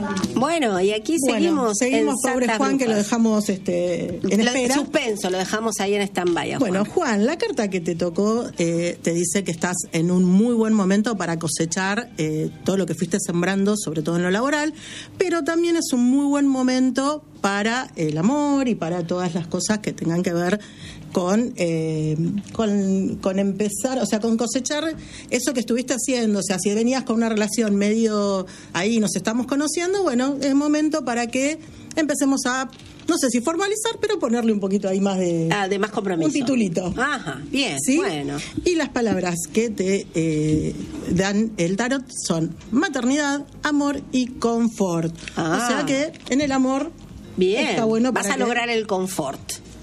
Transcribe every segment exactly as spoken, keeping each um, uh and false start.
Bueno, y aquí bueno, seguimos. Seguimos, pobre Juan, Brujas. Que lo dejamos este, en Lo- espera. Suspenso, lo dejamos ahí en stand-by. Bueno, Juan, la carta que te tocó eh, te dice que estás en un muy buen momento para cosechar eh, todo lo que fuiste sembrando, sobre todo en lo laboral, pero también es un muy buen momento para el amor y para todas las cosas que tengan que ver con, eh, con, con empezar, o sea, con cosechar eso que estuviste haciendo. O sea, si venías con una relación medio ahí, nos estamos conociendo, bueno, es momento para que empecemos a, no sé si formalizar, pero ponerle un poquito ahí más de... Ah, de más compromiso. Un titulito. Ajá, bien, ¿Sí? bueno. Y las palabras que te eh, dan el tarot son maternidad, amor y confort. Ah. O sea que en el amor Bien, está bueno vas para a que- lograr el confort.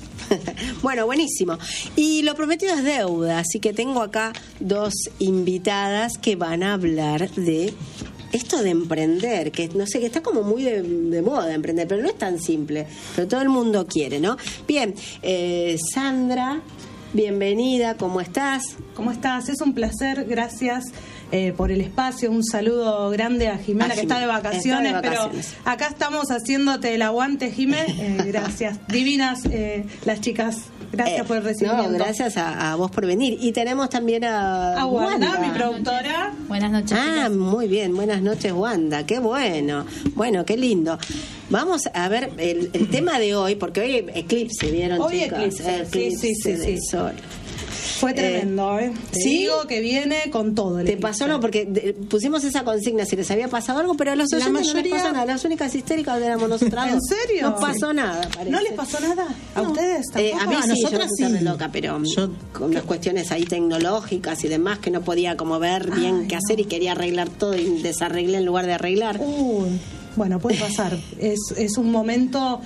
Bueno, buenísimo. Y lo prometido es deuda, así que tengo acá dos invitadas que van a hablar de esto de emprender, que no sé, que está como muy de, de moda emprender, pero no es tan simple, pero todo el mundo quiere, ¿no? Bien, eh, Sandra, bienvenida, ¿cómo estás? ¿Cómo estás? Es un placer, gracias eh, por el espacio. Un saludo grande a Jimena, A que Jimena, está de vacaciones, está de vacaciones. pero acá estamos haciéndote el aguante, Jimé. Eh, gracias. Divinas eh, las chicas. Gracias Eh, por el recibimiento. No, gracias a, a vos por venir. Y tenemos también a, A Wanda, Wanda. mi productora. Buenas noches. Ah, chicas. muy bien, buenas noches, Wanda, qué bueno, bueno, qué lindo. Vamos a ver el, el tema de hoy, porque hoy eclipse, ¿vieron, Hoy chicos? eclipse, sí, sí, sí, del sí. sol. Fue tremendo, ¿eh? Te ¿sí? digo que viene con todo. el ¿Te eclipse. pasó no? Porque de- pusimos esa consigna si les había pasado algo, pero a los La oyentes no les mayoría- pasó nada. Las únicas histéricas éramos nosotras. ¿En dos. serio? No pasó nada, parece. ¿No les pasó nada? ¿A No. ustedes Eh, tampoco? a mí Ah, sí, nosotras yo me puse sí. re loca, pero Yo- con unas cuestiones ahí tecnológicas y demás que no podía como ver bien Ay, qué no. hacer y quería arreglar todo y desarreglé en lugar de arreglar. Uy, bueno, puede pasar. es, es un momento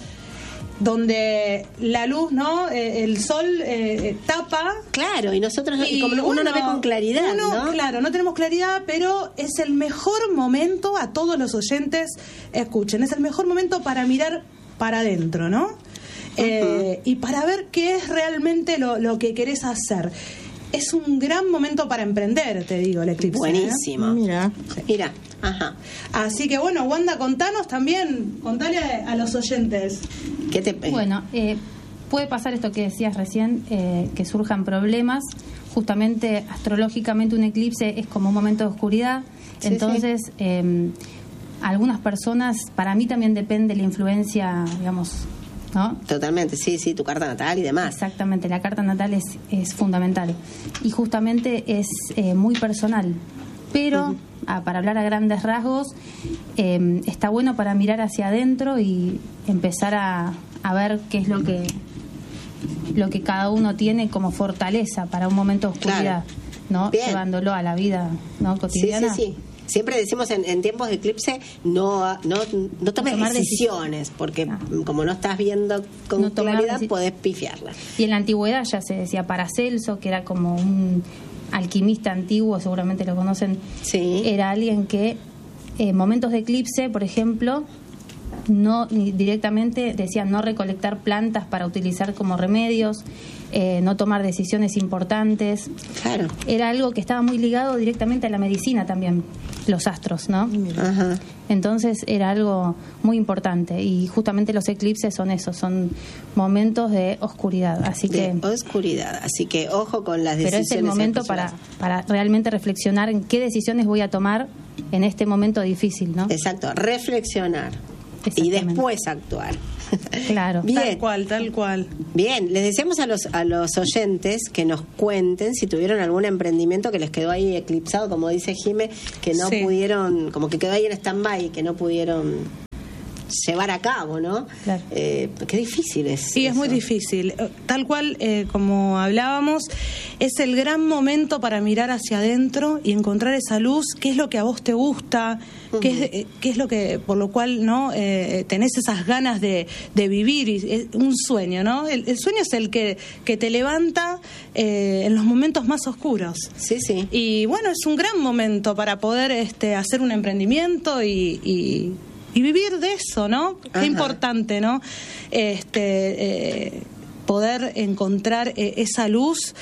donde la luz, ¿no? Eh, el sol eh, eh, tapa. Claro, y nosotros y Y como uno no ve con claridad, uno, ¿no? Claro, no tenemos claridad, pero es el mejor momento, a todos los oyentes, escuchen, es el mejor momento para mirar para adentro, ¿no? Eh, y para ver qué es realmente lo, lo que querés hacer. Es un gran momento para emprender, te digo, el eclipse. ¿eh? Buenísimo. Mira. Mira, ajá. Así que bueno, Wanda, contanos también, contale a, a los oyentes. ¿Qué te Bueno, eh, puede pasar esto que decías recién, eh, que surjan problemas. Justamente, astrológicamente, un eclipse es como un momento de oscuridad. Sí, Entonces, eh, algunas personas, para mí también depende la influencia, digamos, ¿no? Totalmente, sí, sí, tu carta natal y demás. Exactamente, la carta natal es, es fundamental y justamente es eh, muy personal, pero Ujú. ah, para hablar a grandes rasgos eh, está bueno para mirar hacia adentro y empezar a, a ver qué es lo que lo que cada uno tiene como fortaleza para un momento de oscuridad, Claro. ¿no? Bien. Llevándolo a la vida, ¿no? Sí, cotidiana. sí, sí. Siempre decimos en, en tiempos de eclipse no no, no tomes tomar decisiones, porque Ah. como no estás viendo con No tomar claridad, deci- podés pifiarla. Y en la antigüedad ya se decía Paracelso, que era como un alquimista antiguo, seguramente lo conocen. Sí. Era alguien que en momentos de eclipse, por ejemplo, no ni directamente decía no recolectar plantas para utilizar como remedios, eh, no tomar decisiones importantes. Claro. Era algo que estaba muy ligado directamente a la medicina también, los astros, ¿no? Ajá. Entonces era algo muy importante y justamente los eclipses son eso, son momentos de oscuridad, así De que oscuridad, así que ojo con las pero decisiones. es el momento para, apresuradas. para realmente reflexionar en qué decisiones voy a tomar en este momento difícil, ¿no? Exacto, reflexionar y Exactamente. después actuar. Claro. Bien. Tal cual, tal cual. Bien, les deseamos a los a los oyentes que nos cuenten si tuvieron algún emprendimiento que les quedó ahí eclipsado, como dice Jime, que no Sí. pudieron, como que quedó ahí en stand-by, que no pudieron llevar a cabo, ¿no? Claro. Eh, qué difícil es. Sí, es eso. muy difícil. Eh, Tal cual, eh, como hablábamos, es el gran momento para mirar hacia adentro y encontrar esa luz, qué es lo que a vos te gusta, qué, es, eh, qué es lo que, por lo cual, ¿no? Eh, tenés esas ganas de, de vivir, y es un sueño, ¿no? El, el sueño es el que, que te levanta eh, en los momentos más oscuros. Sí, sí. Y bueno, es un gran momento para poder este, hacer un emprendimiento y, y, y vivir de eso, ¿no? Ajá. Qué importante, ¿no? Este, eh, poder encontrar eh, esa luz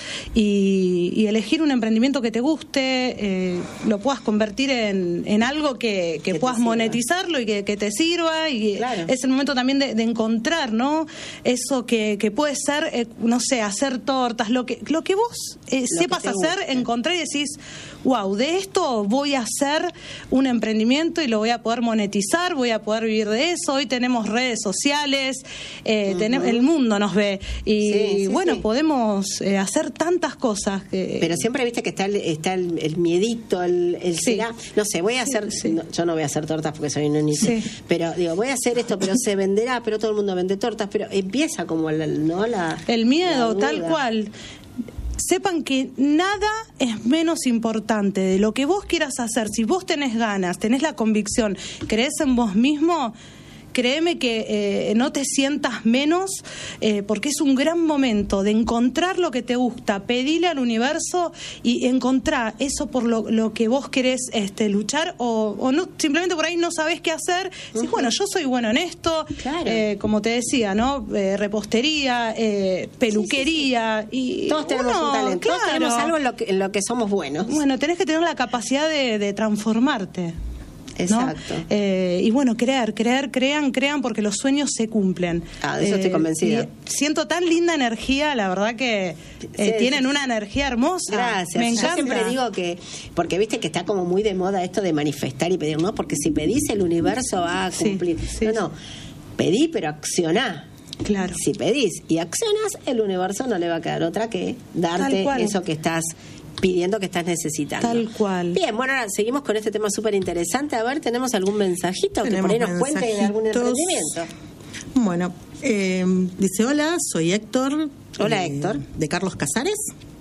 y, y elegir un emprendimiento que te guste, eh, lo puedas convertir en, en algo que, que, que puedas monetizarlo y que, que te sirva, y claro. es el momento también de, de encontrar, ¿no? Eso que, que puede ser, eh, no sé, hacer tortas, lo que, lo que vos eh, sepas hacer, guste. Encontrar y decís, wow, de esto voy a hacer un emprendimiento y lo voy a poder monetizar, voy a poder vivir de eso. Hoy tenemos redes sociales, eh, uh-huh. tenemos, el mundo nos ve y sí, sí, bueno, sí. podemos eh, hacer tantas cosas. Que... Pero siempre viste que está el, está el, el miedito, el, el sí. será, no sé, voy a hacer, sí, sí. No, yo no voy a hacer tortas porque soy un niño, sí. pero digo, voy a hacer esto, pero se venderá, pero todo el mundo vende tortas, pero empieza como la, ¿no? la el miedo, la tal cual. Sepan que nada es menos importante de lo que vos quieras hacer. Si vos tenés ganas, tenés la convicción, creés en vos mismo, créeme que eh, no te sientas menos, eh, porque es un gran momento de encontrar lo que te gusta, pedirle al universo y encontrar eso por lo, lo que vos querés este, luchar, o, o no, simplemente por ahí no sabés qué hacer. Uh-huh. Sí, bueno, yo soy bueno en esto, claro. eh, como te decía, ¿no? Eh, repostería, eh, peluquería. Sí, sí, sí. Y todos tenemos uno, un talento, claro. todos tenemos algo en lo que, en lo que somos buenos. Bueno, tenés que tener la capacidad de, de transformarte. Exacto. ¿No? Eh, y bueno, creer, creer, crean, crean, porque los sueños se cumplen. Ah, de eso eh, estoy convencida. Siento tan linda energía, la verdad que eh, sí, tienen sí. una energía hermosa. Gracias. Me encanta. Yo siempre digo que, porque viste que está como muy de moda esto de manifestar y pedir, ¿no? Porque si pedís, el universo va a cumplir. Sí, sí, no, no, pedí, pero accioná. Claro. Si pedís y accionás, el universo no le va a quedar otra que darte eso que estás pidiendo, que estás necesitando. Tal cual. Bien, bueno, ahora seguimos con este tema súper interesante. A ver, ¿tenemos algún mensajito tenemos que por ahí nos cuente de algún emprendimiento? Bueno, eh, dice, hola, soy Héctor. Hola, eh, Héctor. De Carlos Casares.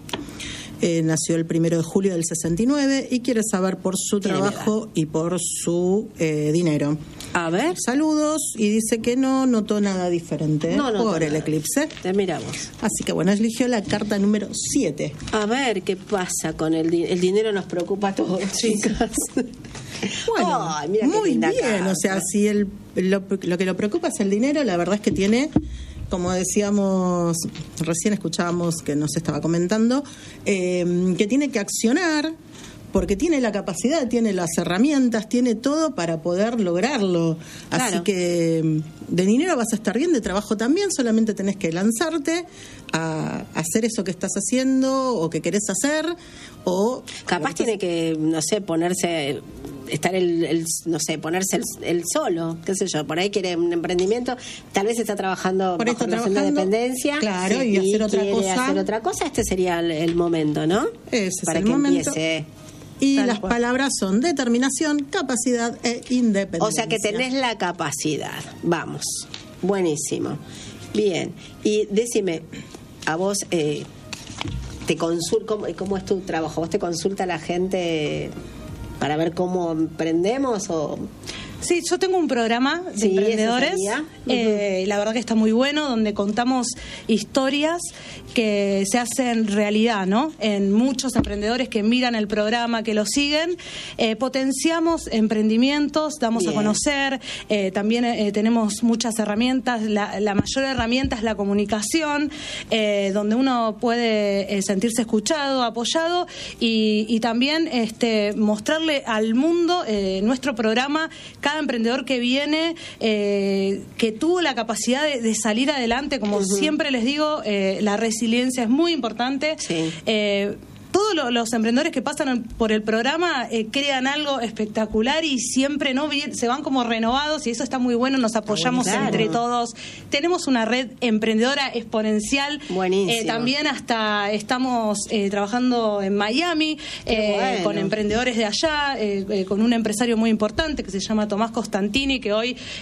Eh, nació el primero de julio del sesenta y nueve y quiere saber por su trabajo y por su eh, dinero. A ver. Saludos, y dice que no notó nada diferente no, no, por no, el no. eclipse. Te miramos. Así que bueno, eligió la carta número siete. A ver qué pasa con el dinero. El dinero nos preocupa a todos, chicas. Bueno, Ay, mira muy bien. Carta. O sea, si el, lo, lo que lo preocupa es el dinero, la verdad es que tiene... Como decíamos, recién escuchábamos que nos estaba comentando, eh, que tiene que accionar, porque tiene la capacidad, tiene las herramientas, tiene todo para poder lograrlo. Claro. Así que de dinero vas a estar bien, de trabajo también, solamente tenés que lanzarte a hacer eso que estás haciendo o que querés hacer, o... Capaz tiene que, no sé, ponerse... estar el, el no sé, ponerse el, el solo, qué sé yo, por ahí quiere un emprendimiento, tal vez está trabajando por bajo trabajando, la dependencia, claro, sí, y, y hacer otra quiere cosa. hacer otra cosa, este sería el, el momento, ¿no? Ese para es el que momento. Empiece. Y Tal las cual. palabras son determinación, capacidad e independencia. O sea que tenés la capacidad. Vamos. Buenísimo. Bien. Y decime, a vos eh, te consul ¿cómo, ¿cómo es tu trabajo? ¿Vos te consulta a la gente para ver cómo emprendemos o...? Sí, yo tengo un programa de sí, emprendedores, eh, la verdad que está muy bueno, donde contamos historias que se hacen realidad, ¿no? En muchos emprendedores que miran el programa, que lo siguen, eh, potenciamos emprendimientos, damos Bien. a conocer, eh, también eh, tenemos muchas herramientas, la, la mayor herramienta es la comunicación, eh, donde uno puede eh, sentirse escuchado, apoyado y, y también este, mostrarle al mundo eh, nuestro programa. Cada emprendedor que viene, eh, que tuvo la capacidad de, de salir adelante, como uh-huh. siempre les digo, eh, la resiliencia es muy importante. Sí. Eh, todos lo, los emprendedores que pasan por el programa eh, crean algo espectacular y siempre no bien, se van como renovados y eso está muy bueno, nos apoyamos claro. entre todos. Tenemos una red emprendedora exponencial. Buenísimo. Eh, también hasta estamos eh, trabajando en Miami eh, bueno. con emprendedores de allá, eh, eh, con un empresario muy importante que se llama Tomás Costantini, que hoy